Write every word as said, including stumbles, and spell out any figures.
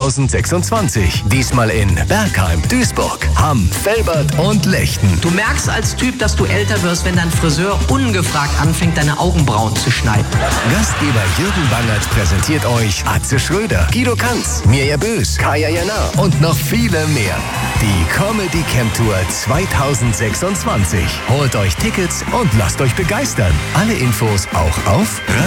zweitausendsechsundzwanzig. Diesmal in Bergheim, Duisburg, Hamm, Velbert und Lechten. Du merkst als Typ, dass du älter wirst, wenn dein Friseur ungefragt anfängt, deine Augenbrauen zu schneiden. Gastgeber Jürgen Bangert präsentiert euch Atze Schröder, Guido Kanz, Mirja Bös, Kaya Jana und noch viele mehr. Die Comedy Camp Tour zweitausendsechsundzwanzig. Holt euch Tickets und lasst euch begeistern. Alle Infos auch auf